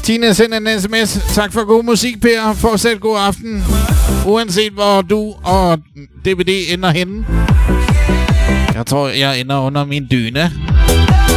Tine sender en sms. Tak for god musik, Per. Fortsæt god aften. Uanset hvor du og DVD ender henne. Jeg tror, jeg ender under min dyne.